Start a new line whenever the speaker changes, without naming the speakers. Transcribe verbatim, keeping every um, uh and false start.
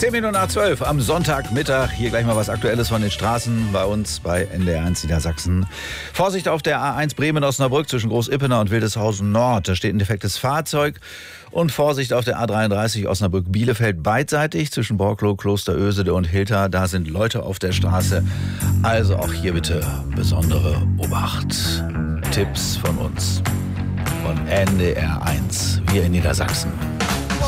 Zehn Minuten nach zwölf am Sonntagmittag. Hier gleich mal was Aktuelles von den Straßen bei uns bei N D R eins Niedersachsen. Vorsicht auf der A eins Bremen-Osnabrück zwischen Groß-Ippener und Wildeshausen Nord. Da steht ein defektes Fahrzeug. Und Vorsicht auf der A dreiunddreißig Osnabrück-Bielefeld beidseitig zwischen Borklow, Klosterösede und Hilter. Da sind Leute auf der Straße. Also auch hier bitte besondere Obacht. Tipps von uns. Von N D R eins. Wir in Niedersachsen.